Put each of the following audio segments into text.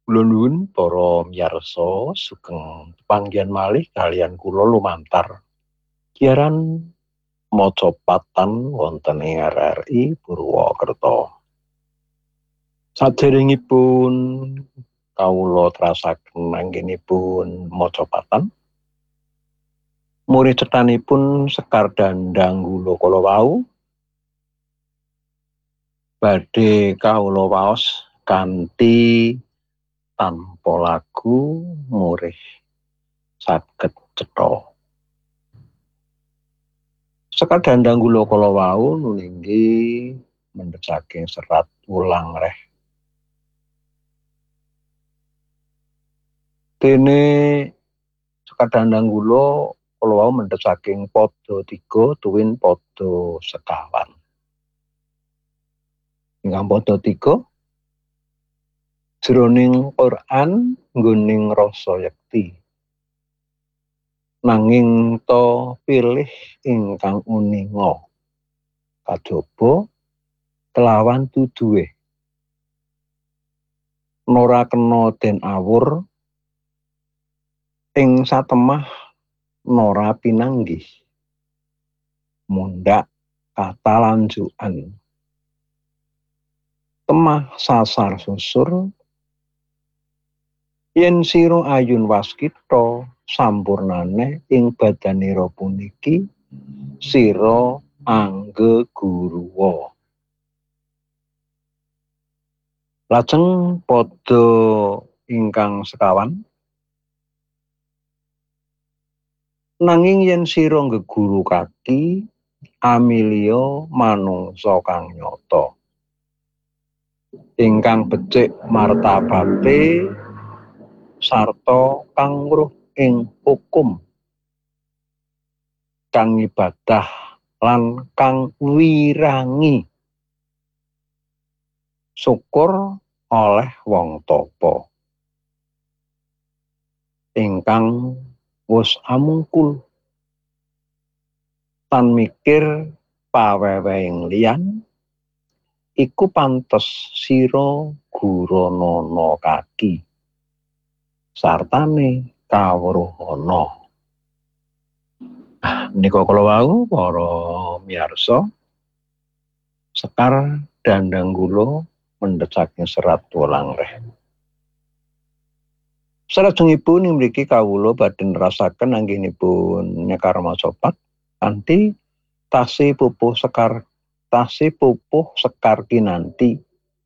Kula nuwun para miyarsa sugeng panggihan malih kaliyan kula lumantar siaran macapatan wonten ing RRI Purwokerto. Saderengipun kawula trasaken anggenipun macapatan murid cetanipun Sekar Dandang kula kala wau badhe kawula waos kanthi tanpa lagu murih saged cetha. Sekar Dandang kula kala wau nulinggi mendhet saking serat Wulang Reh. Dene Sekar Dandang kula wau mendhet saking pada 3 tuwin pada sekawan. Ingkang pada 3 jroning Quran ngguning rasa yekti. Nanging to pilih ingkang uninga kajaba kelawan tuduhe. Nora kena den awur ing satemah nora pinanggih. Mundhak katalanjukan. Temah sasar susur yen sira ayun waskita sampurnane ing badanira puniki sira angge guruwa. Lajeng pada ingkang sekawan nanging yen sira geguru kaki amilya manungsa kang nyata ingkang becik martabate sarta kang weruh ing hukum kang ibadah lan kang wirangi syukur oleh wong tapa ingkang wis amungkul tan mikir pawewehing liyan iku pantes sira guranana kaki sartane kawruhana. Menika kala wau para miyarsa Sekar Dandang kula mendhet saking serat Wulang Reh. Salajengipun ing mriki kawula badhe nerasaken anggenipun nyekar macapat kanthi tasih pupuh Sekar kinanti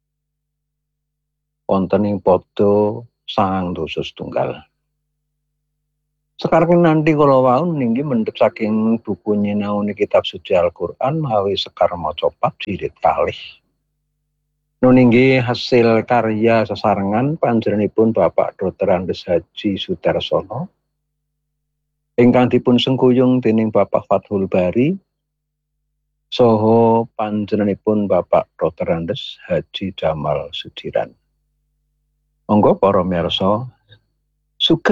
wonten ing pada 9 Sekar kinanti kala wau ninggi mendhet saking buku nyinaoni kitab suci Al-Qur'an mawi Sekar macapat jilid kalih. Nuninggi hasil karya sesarengan panjenenganipun Bapak Dr. Andes Haji Sudarsono ingkang dipun sengkuyung dening Bapak Fathul Bari saha panjenenganipun Bapak Dr. Andes Haji Jamal Sudiran. Monggo para miyarsa